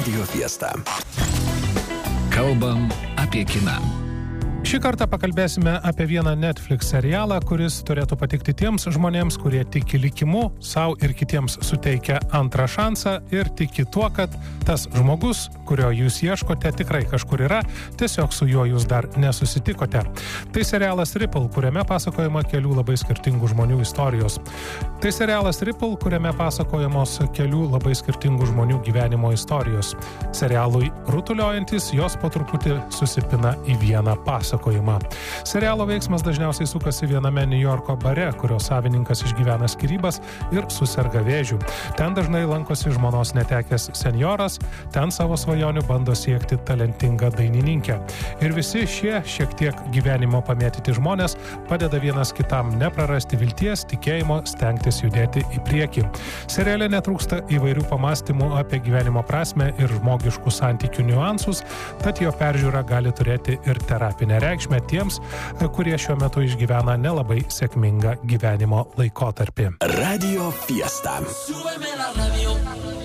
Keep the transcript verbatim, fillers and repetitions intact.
Radio Fiesta. Kalbam apie kiną. Šį kartą pakalbėsime apie vieną Netflix serialą, kuris turėtų patikti tiems žmonėms, kurie tiki likimu, savo ir kitiems suteikia antrą šansą ir tiki tuo, kad tas žmogus, kurio jūs ieškote, tikrai kažkur yra, tiesiog su juo jūs dar nesusitikote. Tai serialas Ripple, kuriame pasakojama kelių labai skirtingų žmonių istorijos. Tai serialas Ripple, kuriame pasakojamos kelių labai skirtingų žmonių gyvenimo istorijos. Serialui rutuliojantis, jos po truputį susipina į vieną pasakojimą. Serialo veiksmas dažniausiai sukasi viename New Yorko bare, kurio savininkas išgyvena skyrybas ir suserga vėžiu. Ten dažnai lankosi žmonos netekęs senjoras, ten savo svajonių bando siekti talentinga dainininkė. Ir visi šie šiek tiek gyvenimo pamėtyti žmonės padeda vienas kitam neprarasti vilties, tikėjimo, stengtis judėti į priekį. Seriale netrūksta įvairių pamastymų apie gyvenimo prasmę ir žmogiškų santykių niuansus, tad jo peržiūra gali turėti ir terapinę reikšmę tiems, kurie šiuo metu išgyvena nelabai sėkmingą gyvenimo laikotarpį. Radio Fiesta. Súbeme la radio.